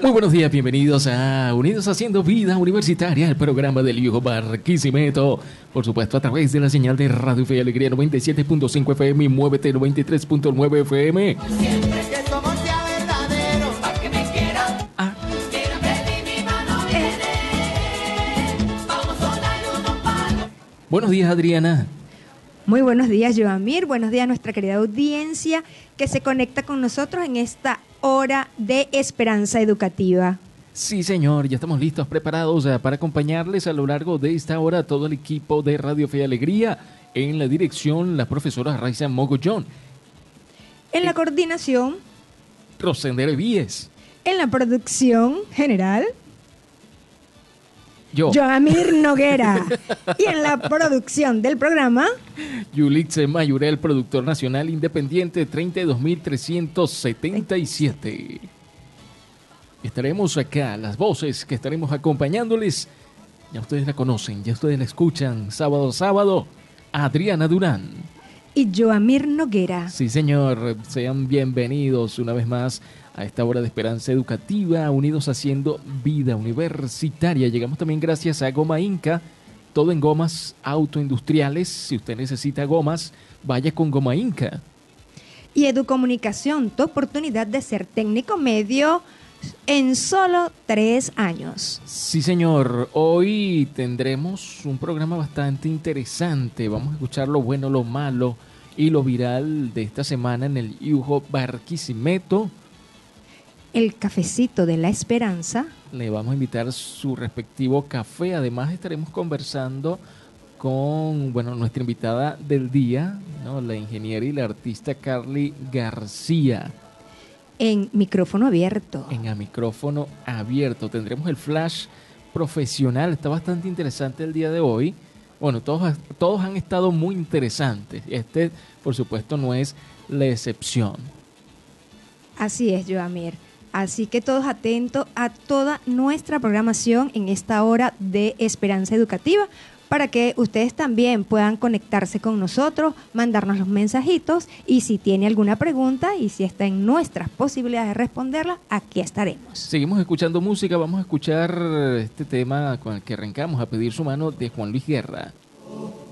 Muy buenos días, bienvenidos a Unidos Haciendo Vida Universitaria, el programa del viejo Barquisimeto. Por supuesto, a través de la señal de Radio Fe y Alegría 97.5 FM y Muévete 93.9 FM. Siempre que tu amor sea verdadero, pa' que me quieran. Mírame y mi mano viene. Vamos a dar unos palos. Buenos días, Adriana. Muy buenos días, Joamir. Buenos días a nuestra querida audiencia que se conecta con nosotros en esta hora de esperanza educativa. Sí, señor, ya estamos listos, preparados para acompañarles a lo largo de esta hora todo el equipo de Radio Fe y Alegría. En la dirección, la profesora Raiza Mogollón. En la coordinación, Rosendere Víez. en la producción general, Yo, Joamir Noguera. Y en la producción del programa, Yulitze Mayurel, productor nacional independiente 32.377. Estaremos acá, las voces que estaremos acompañándoles. Ya ustedes la conocen, ya ustedes la escuchan. Sábado a sábado, Adriana Durán. y Joamir Noguera. Sí, señor, sean bienvenidos una vez más a esta hora de esperanza educativa, unidos haciendo vida universitaria. Llegamos también gracias a Goma Inca, todo en gomas autoindustriales. Si usted necesita gomas, vaya con Goma Inca. Y Educomunicación, tu oportunidad de ser técnico medio en solo 3 años. Sí, señor, hoy tendremos un programa bastante interesante. Vamos a escuchar lo bueno, lo malo y lo viral de esta semana en el Yujo Barquisimeto. El cafecito de la esperanza. Le vamos a invitar su respectivo café. Además estaremos conversando con, nuestra invitada del día, ¿no? La ingeniera y la artista Carly García. En micrófono abierto. En a micrófono abierto. Tendremos el flash profesional. Está bastante interesante el día de hoy. Bueno, todos han estado muy interesantes. Este, por supuesto, no es la excepción. Así es, Joamir. Así que todos atentos a toda nuestra programación en esta hora de esperanza educativa para que ustedes también puedan conectarse con nosotros, mandarnos los mensajitos y si tiene alguna pregunta y si está en nuestras posibilidades de responderla, aquí estaremos. Seguimos escuchando música. Vamos a escuchar este tema con el que arrancamos, A Pedir Su Mano, de Juan Luis Guerra.